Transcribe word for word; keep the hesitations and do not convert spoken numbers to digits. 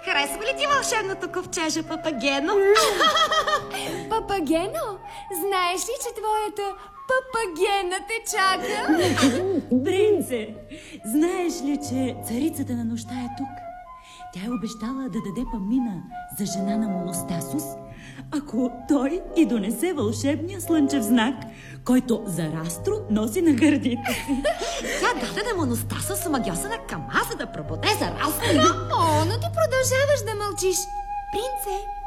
Харесва ли ти вълшебното ковчеже, Папагено? Папагено, знаеш ли, че твоята Папагена те чака? Принце, знаеш ли, че царицата на нощта е тук? Тя е обещала да даде Памина за жена на Моностасус, ако той и донесе вълшебния слънчев знак, който Зарастро носи на гърдите си. Тя даде на Моностасус омагьосана кама, за да пробуде Зарастро. О, но ти продължаваш да мълчиш. Принце,